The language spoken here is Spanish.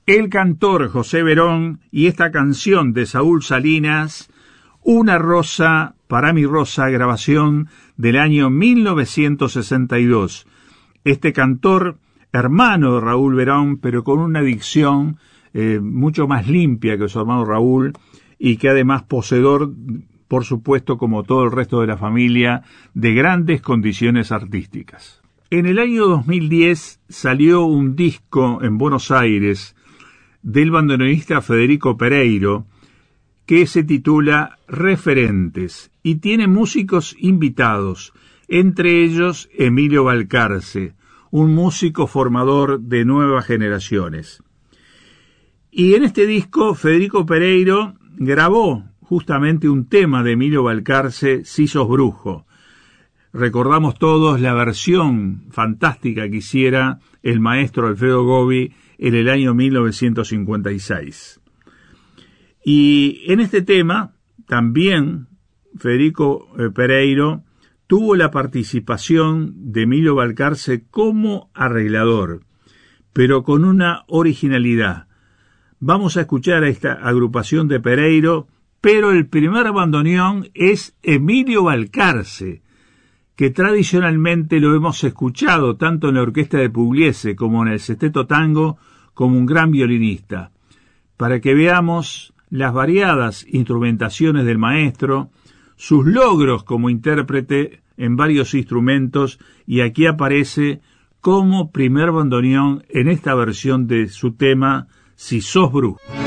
el cantor José Verón y esta canción de Saúl Salinas, Una rosa para mi rosa, grabación del año 1962. Este cantor, hermano de Raúl Verón, pero con una dicción mucho más limpia que su hermano Raúl, y que además poseedor, por supuesto, como todo el resto de la familia, de grandes condiciones artísticas. En el año 2010 salió un disco en Buenos Aires del bandoneonista Federico Pereiro, que se titula Referentes, y tiene músicos invitados, entre ellos Emilio Balcarce, un músico formador de nuevas generaciones. Y en este disco Federico Pereiro grabó justamente un tema de Emilio Balcarce, Si sos brujo. Recordamos todos la versión fantástica que hiciera el maestro Alfredo Gobi en el año 1956. Y en este tema también Federico Pereiro tuvo la participación de Emilio Balcarce como arreglador, pero con una originalidad. Vamos a escuchar a esta agrupación de Pereiro, pero el primer bandoneón es Emilio Balcarce, que tradicionalmente lo hemos escuchado tanto en la orquesta de Pugliese como en el Sesteto Tango como un gran violinista, para que veamos las variadas instrumentaciones del maestro, sus logros como intérprete en varios instrumentos, y aquí aparece como primer bandoneón en esta versión de su tema Si sos brujo.